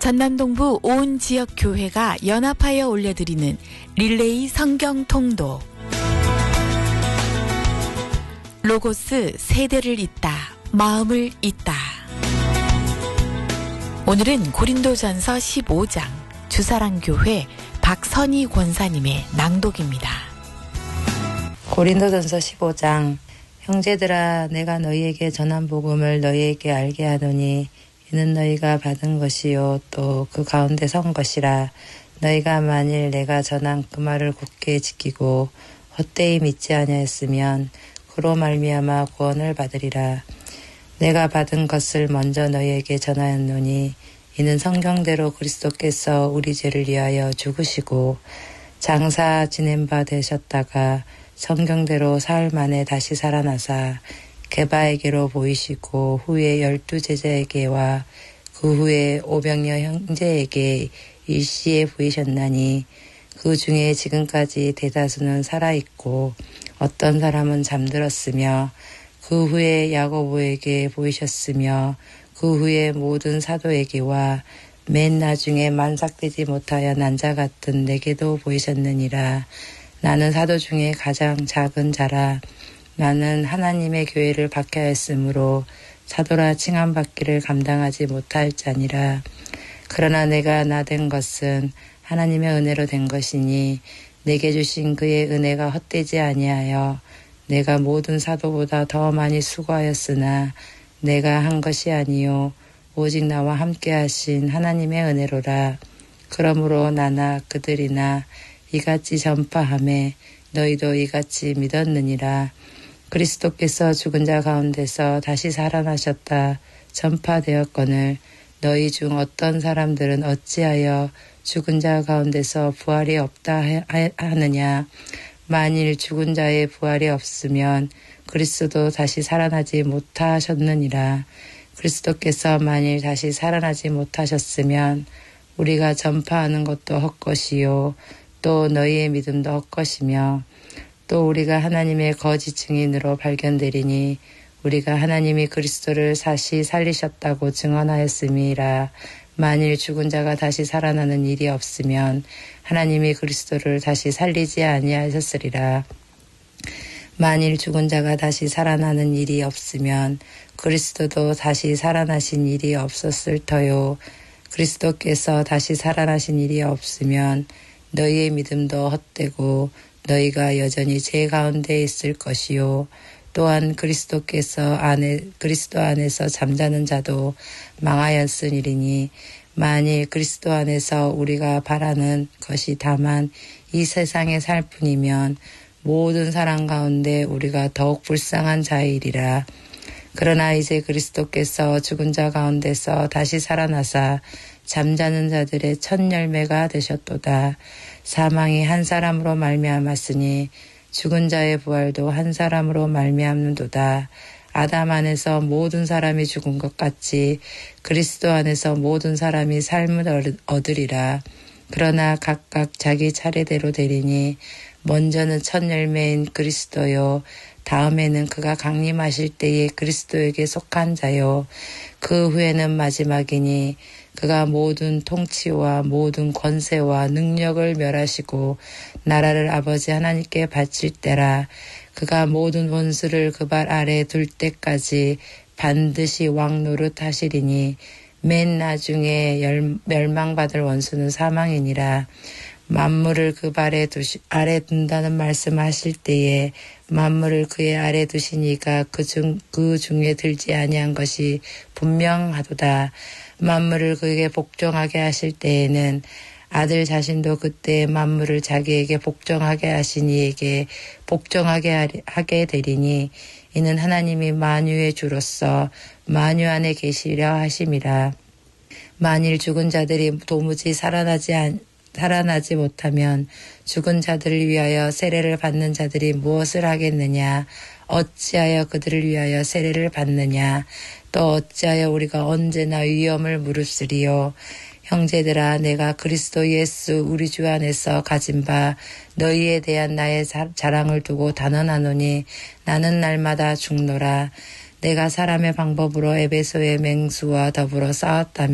전남동부 온 지역 교회가 연합하여 올려드리는 릴레이 성경 통독. 로고스 세대를 잇다, 마음을 잇다. 오늘은 고린도전서 15장 주사랑교회 박선희 권사님의 낭독입니다. 고린도전서 15장. 형제들아, 내가 너희에게 전한 복음을 너희에게 알게 하노니 이는 너희가 받은 것이요 또 그 가운데 선 것이라. 너희가 만일 내가 전한 그 말을 굳게 지키고 헛되이 믿지 아니하였으면 그로 말미암아 구원을 받으리라. 내가 받은 것을 먼저 너희에게 전하였노니 이는 성경대로 그리스도께서 우리 죄를 위하여 죽으시고 장사 지낸 바 되셨다가 성경대로 사흘 만에 다시 살아나사 게바에게로 보이시고 후에 12 제자에게와 그 후에 500여 형제에게 일시에 보이셨나니 그 중에 지금까지 대다수는 살아있고 어떤 사람은 잠들었으며 그 후에 야고보에게 보이셨으며 그 후에 모든 사도에게와 맨 나중에 만삭되지 못하여 난 자 같은 내게도 보이셨느니라. 나는 사도 중에 가장 작은 자라. 나는 하나님의 교회를 박해하였으므로 사도라 칭함받기를 감당하지 못할 자니라. 그러나 내가 나 된 것은 하나님의 은혜로 된 것이니 내게 주신 그의 은혜가 헛되지 아니하여 내가 모든 사도보다 더 많이 수고하였으나 내가 한 것이 아니요 오직 나와 함께 하신 하나님의 은혜로라. 그러므로 나나 그들이나 이같이 전파하매 너희도 이같이 믿었느니라. 그리스도께서 죽은 자 가운데서 다시 살아나셨다 전파되었거늘 너희 중 어떤 사람들은 어찌하여 죽은 자 가운데서 부활이 없다 하느냐. 만일 죽은 자의 부활이 없으면 그리스도도 다시 살아나지 못하셨느니라. 그리스도께서 만일 다시 살아나지 못하셨으면 우리가 전파하는 것도 헛것이요 또 너희의 믿음도 헛것이며 또 우리가 하나님의 거짓 증인으로 발견되리니 우리가 하나님이 그리스도를 다시 살리셨다고 증언하였음이라. 만일 죽은 자가 다시 살아나는 일이 없으면 하나님이 그리스도를 다시 살리지 아니하셨으리라. 만일 죽은 자가 다시 살아나는 일이 없으면 그리스도도 다시 살아나신 일이 없었을 터요. 그리스도께서 다시 살아나신 일이 없으면 너희의 믿음도 헛되고 너희가 여전히 죄 가운데 있을 것이요. 또한 그리스도 안에서 잠자는 자도 망하였으니리니 만일 그리스도 안에서 우리가 바라는 것이 다만 이 세상에 살 뿐이면 모든 사람 가운데 우리가 더욱 불쌍한 자이리라. 그러나 이제 그리스도께서 죽은 자 가운데서 다시 살아나사 잠자는 자들의 첫 열매가 되셨도다. 사망이 한 사람으로 말미암았으니 죽은 자의 부활도 한 사람으로 말미암는도다. 아담 안에서 모든 사람이 죽은 것 같이 그리스도 안에서 모든 사람이 삶을 얻으리라. 그러나 각각 자기 차례대로 되리니 먼저는 첫 열매인 그리스도요 다음에는 그가 강림하실 때에 그리스도에게 속한 자요 그 후에는 마지막이니 그가 모든 통치와 모든 권세와 능력을 멸하시고 나라를 아버지 하나님께 바칠 때라. 그가 모든 원수를 그 발 아래에 둘 때까지 반드시 왕 노릇하시리니 맨 나중에 멸망받을 원수는 사망이니라. 만물을 그 발에 아래 둔다는 말씀하실 때에 만물을 그의 아래 두신 이가 그 중에 들지 아니한 것이 분명하도다. 만물을 그에게 복종하게 하실 때에는 아들 자신도 그때 만물을 자기에게 복종하게 하신 이에게 복종하게 하게 되리니 이는 하나님이 만유의 주로서 만유 안에 계시려 하심이라. 만일 죽은 자들이 도무지 살아나지 못하면 죽은 자들을 위하여 세례를 받는 자들이 무엇을 하겠느냐. 어찌하여 그들을 위하여 세례를 받느냐. 또 어찌하여 우리가 언제나 위험을 무릅쓰리요. 형제들아, 내가 그리스도 예수 우리 주 안에서 가진 바 너희에 대한 나의 자랑을 두고 단언하노니 나는 날마다 죽노라. 내가 사람의 방법으로 에베소의 맹수와 더불어 싸웠다면